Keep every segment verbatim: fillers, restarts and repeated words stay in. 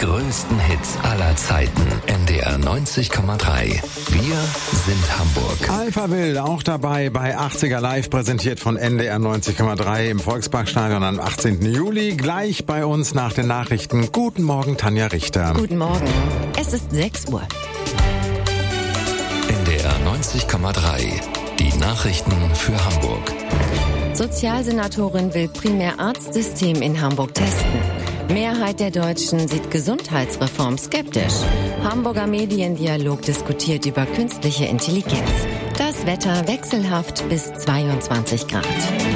größten Hits aller Zeiten. N D R neunzig Komma drei. Wir sind Hamburg. Alphaville auch dabei bei achtziger Live, präsentiert von N D R neunzig Komma drei im Volksparkstadion am achtzehnten Juli. Gleich bei uns nach den Nachrichten. Guten Morgen, Tanja Richter. Guten Morgen. Es ist sechs Uhr. N D R neunzig Komma drei. Die Nachrichten für Hamburg. Sozialsenatorin will Primärarztsystem in Hamburg testen. Mehrheit der Deutschen sieht Gesundheitsreform skeptisch. Hamburger Mediendialog diskutiert über künstliche Intelligenz. Das Wetter wechselhaft bis zweiundzwanzig Grad.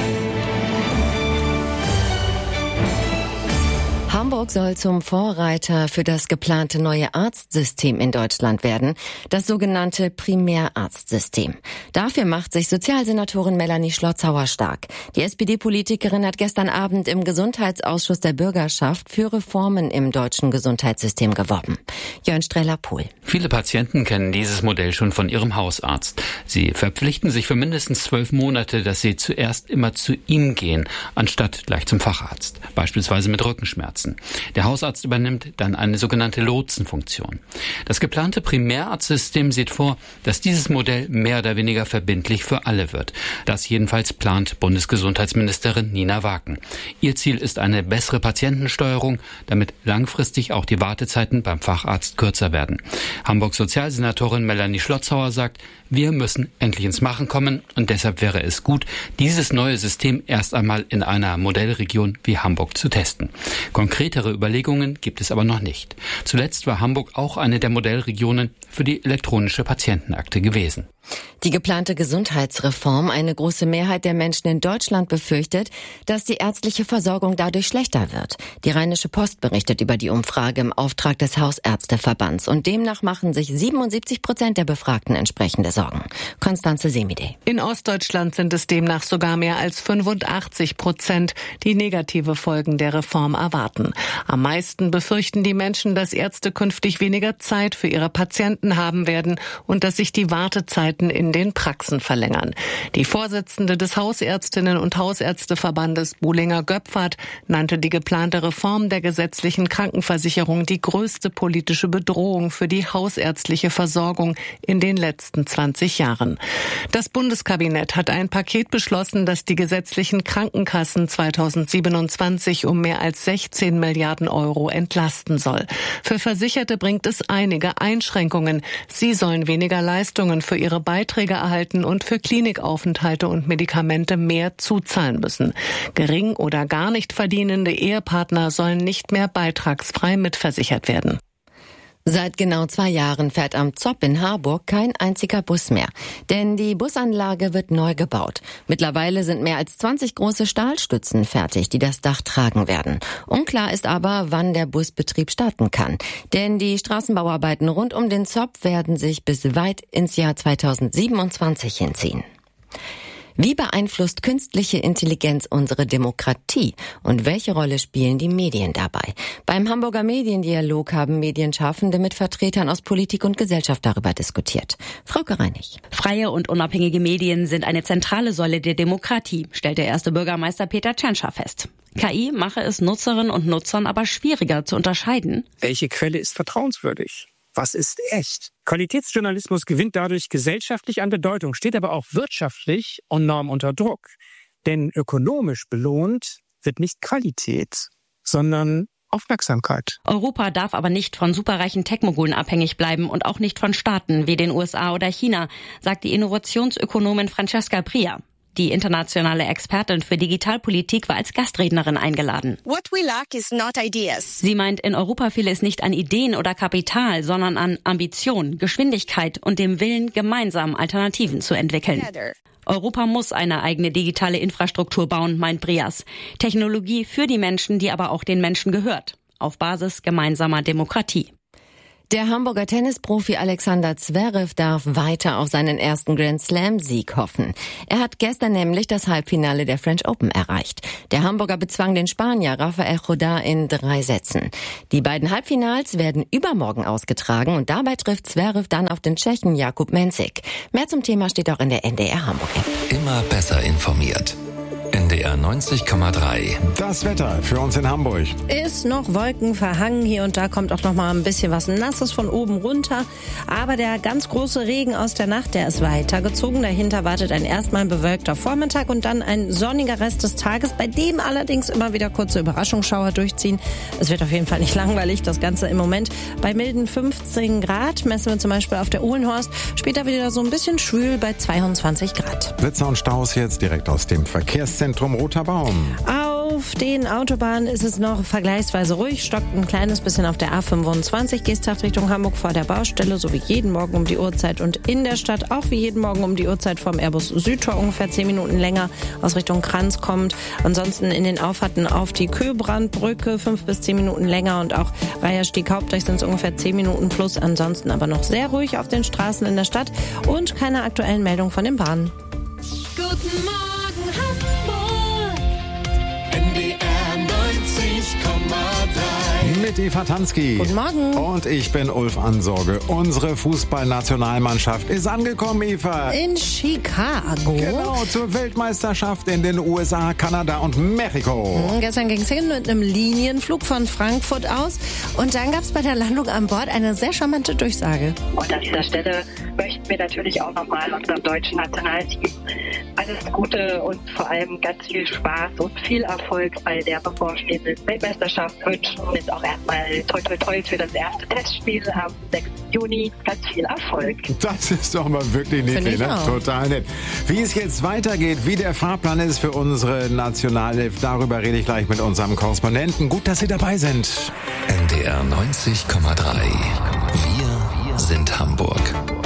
Hamburg soll zum Vorreiter für das geplante neue Arztsystem in Deutschland werden, das sogenannte Primärarztsystem. Dafür macht sich Sozialsenatorin Melanie Schlotzauer stark. Die S P D-Politikerin hat gestern Abend im Gesundheitsausschuss der Bürgerschaft für Reformen im deutschen Gesundheitssystem geworben. Jörn Streller-Pohl. Viele Patienten kennen dieses Modell schon von ihrem Hausarzt. Sie verpflichten sich für mindestens zwölf Monate, dass sie zuerst immer zu ihm gehen, anstatt gleich zum Facharzt, beispielsweise mit Rückenschmerzen. Der Hausarzt übernimmt dann eine sogenannte Lotsenfunktion. Das geplante Primärarztsystem sieht vor, dass dieses Modell mehr oder weniger verbindlich für alle wird. Das jedenfalls plant Bundesgesundheitsministerin Nina Waken. Ihr Ziel ist eine bessere Patientensteuerung, damit langfristig auch die Wartezeiten beim Facharzt kürzer werden. Hamburgs Sozialsenatorin Melanie Schlotzauer sagt, wir müssen endlich ins Machen kommen und deshalb wäre es gut, dieses neue System erst einmal in einer Modellregion wie Hamburg zu testen. Konkretere Überlegungen gibt es aber noch nicht. Zuletzt war Hamburg auch eine der Modellregionen für die elektronische Patientenakte gewesen. Die geplante Gesundheitsreform, eine große Mehrheit der Menschen in Deutschland befürchtet, dass die ärztliche Versorgung dadurch schlechter wird. Die Rheinische Post berichtet über die Umfrage im Auftrag des Hausärzteverbands und demnach machen sich siebenundsiebzig Prozent der Befragten entsprechende Sorgen. Konstanze Semide. In Ostdeutschland sind es demnach sogar mehr als fünfundachtzig Prozent, die negative Folgen der Reform erwarten. Am meisten befürchten die Menschen, dass Ärzte künftig weniger Zeit für ihre Patienten haben werden und dass sich die Wartezeiten in den Praxen verlängern. Die Vorsitzende des Hausärztinnen- und Hausärzteverbandes Buhlinger-Göpfert nannte die geplante Reform der gesetzlichen Krankenversicherung die größte politische Bedrohung für die hausärztliche Versorgung in den letzten zwanzig Jahren. Das Bundeskabinett hat ein Paket beschlossen, das die gesetzlichen Krankenkassen zweitausendsiebenundzwanzig um mehr als sechzehn Milliarden Euro entlasten soll. Für Versicherte bringt es einige Einschränkungen. Sie sollen weniger Leistungen für ihre Beiträge erhalten und für Klinikaufenthalte und Medikamente mehr zuzahlen müssen. Gering oder gar nicht verdienende Ehepartner sollen nicht mehr beitragsfrei mitversichert werden. Seit genau zwei Jahren fährt am Zopp in Harburg kein einziger Bus mehr. Denn die Busanlage wird neu gebaut. Mittlerweile sind mehr als zwanzig große Stahlstützen fertig, die das Dach tragen werden. Unklar ist aber, wann der Busbetrieb starten kann. Denn die Straßenbauarbeiten rund um den Zopp werden sich bis weit ins Jahr zweitausendsiebenundzwanzig hinziehen. Wie beeinflusst künstliche Intelligenz unsere Demokratie und welche Rolle spielen die Medien dabei? Beim Hamburger Mediendialog haben Medienschaffende mit Vertretern aus Politik und Gesellschaft darüber diskutiert. Frauke Reinig. Freie und unabhängige Medien sind eine zentrale Säule der Demokratie, stellt der erste Bürgermeister Peter Tschentscher fest. K I mache es Nutzerinnen und Nutzern aber schwieriger zu unterscheiden. Welche Quelle ist vertrauenswürdig? Was ist echt? Qualitätsjournalismus gewinnt dadurch gesellschaftlich an Bedeutung, steht aber auch wirtschaftlich enorm unter Druck. Denn ökonomisch belohnt wird nicht Qualität, sondern Aufmerksamkeit. Europa darf aber nicht von superreichen Tech-Mogulen abhängig bleiben und auch nicht von Staaten wie den U S A oder China, sagt die Innovationsökonomin Francesca Bria. Die internationale Expertin für Digitalpolitik war als Gastrednerin eingeladen. What we lack is not ideas. Sie meint, in Europa fehle es nicht an Ideen oder Kapital, sondern an Ambition, Geschwindigkeit und dem Willen, gemeinsam Alternativen zu entwickeln. Together. Europa muss eine eigene digitale Infrastruktur bauen, meint Brias. Technologie für die Menschen, die aber auch den Menschen gehört. Auf Basis gemeinsamer Demokratie. Der Hamburger Tennisprofi Alexander Zverev darf weiter auf seinen ersten Grand-Slam-Sieg hoffen. Er hat gestern nämlich das Halbfinale der French Open erreicht. Der Hamburger bezwang den Spanier Rafael Jodá in drei Sätzen. Die beiden Halbfinals werden übermorgen ausgetragen und dabei trifft Zverev dann auf den Tschechen Jakub Mensik. Mehr zum Thema steht auch in der N D R Hamburg-App. Immer besser informiert. N D R neunzig Komma drei. Das Wetter für uns in Hamburg. Ist noch wolkenverhangen. Hier und da kommt auch noch mal ein bisschen was Nasses von oben runter. Aber der ganz große Regen aus der Nacht, der ist weitergezogen. Dahinter wartet ein erstmal bewölkter Vormittag und dann ein sonniger Rest des Tages, bei dem allerdings immer wieder kurze Überraschungsschauer durchziehen. Es wird auf jeden Fall nicht langweilig. Das Ganze im Moment bei milden fünfzehn Grad. Messen wir zum Beispiel auf der Uhlenhorst. Später wieder so ein bisschen schwül bei zweiundzwanzig Grad. Blitzer und Staus jetzt direkt aus dem Verkehrszentrum Roter Baum. Auf den Autobahnen ist es noch vergleichsweise ruhig, stockt ein kleines bisschen auf der A fünfundzwanzig, Geesthacht Richtung Hamburg vor der Baustelle, so wie jeden Morgen um die Uhrzeit und in der Stadt auch wie jeden Morgen um die Uhrzeit vom Airbus Südtor ungefähr zehn Minuten länger aus Richtung Kranz kommt. Ansonsten in den Auffahrten auf die Köbrandbrücke fünf bis zehn Minuten länger und auch Reiherstieg Hauptdeich sind es ungefähr zehn Minuten plus. Ansonsten aber noch sehr ruhig auf den Straßen in der Stadt und keine aktuellen Meldungen von den Bahnen. Guten Morgen Hamburg, N D R neunzig Komma drei. Mit Eva Tansky. Guten Morgen. Und ich bin Ulf Ansorge. Unsere Fußballnationalmannschaft ist angekommen, Eva. In Chicago. Genau, zur Weltmeisterschaft in den U S A, Kanada und Mexiko. Mhm, gestern ging es hin mit einem Linienflug von Frankfurt aus. Und dann gab es bei der Landung an Bord eine sehr charmante Durchsage. Und an dieser Stelle möchten wir natürlich auch nochmal unserem deutschen Nationalteam alles Gute und vor allem ganz viel Spaß und viel Erfolg bei der bevorstehenden Weltmeisterschaft wünschen. Jetzt auch erstmal toi toi toi für das erste Testspiel am sechsten Juni. Ganz viel Erfolg. Das ist doch mal wirklich niedlich, ne? Total nett. Wie es jetzt weitergeht, wie der Fahrplan ist für unsere Nationalelf, darüber rede ich gleich mit unserem Korrespondenten. Gut, dass Sie dabei sind. N D R neunzig Komma drei. Wir sind Hamburg.